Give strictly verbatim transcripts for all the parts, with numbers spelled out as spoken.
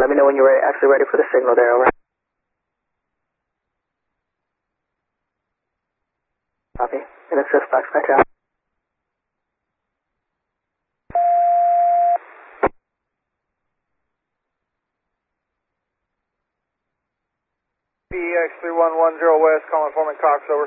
Let me know when you're ready, actually ready for the signal there, over. Copy. And it's just Foxtrot Tower. P X three one one zero West, calling Foreman Cox, over.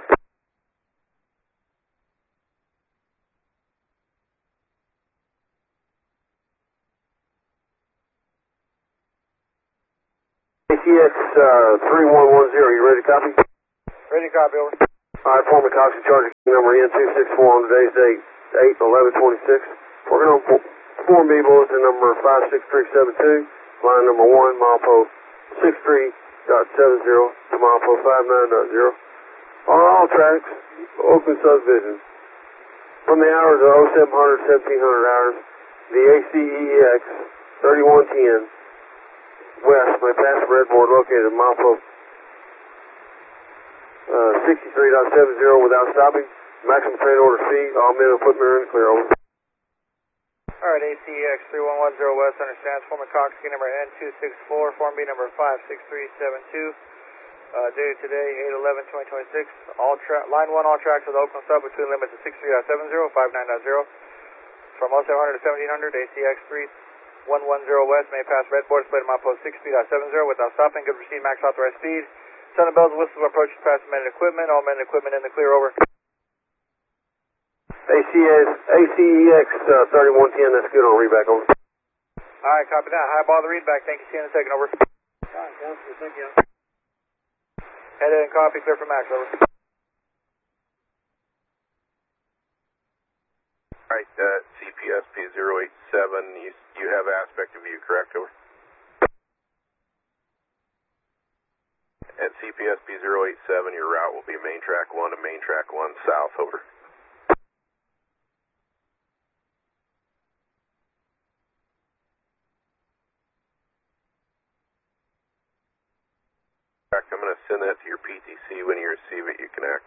A C X uh, three one one zero, you ready to copy? Ready to copy, over. Alright, Foreman Cox in charge of number N two six four on today's date, eight eleven twenty-six. Working on Form B bulletin number five six three seven two, line number one, milepost six three dot seven zero to milepost five nine dot zero. On all tracks, open subdivision. From the hours of oh seven hundred, seventeen hundred hours, the A C E X thirty-one ten West may pass the red board located at milepost uh, sixty-three dot seven zero without stopping. Maximum train order speed, all men and equipment are in the clear, over. Alright, A C X three one one zero West understands. Foreman Cox, key number N two six four, Form B number five six three seven two. Uh, dated today, eight eleven twenty twenty-six. All tra line one, all tracks of the Oakland sub between limits of sixty-three dot seven zero, fifty-nine dot zero. From oh seven hundred to seventeen hundred, A C X three one one zero West may pass red board split at milepost sixty dot seven zero without stopping. Good proceed, max authorized speed. Sound of bells and whistles approaches past men and equipment. All men and equipment in the clear, over. A C S, A C E X uh, thirty-one ten, that's good on readback, over. Alright, copy that. High ball the readback. Thank you. See you in a second, over. Alright, sounds good, thank you. Head in, copy, clear for max, over. Alright, uh, C P S P zero eight seven, you, you have aspect of view, correct, over? At C P S P zero eight seven, your route will be main track one to main track one south, over. I'm going to send that to your P T C. When you receive it, you can act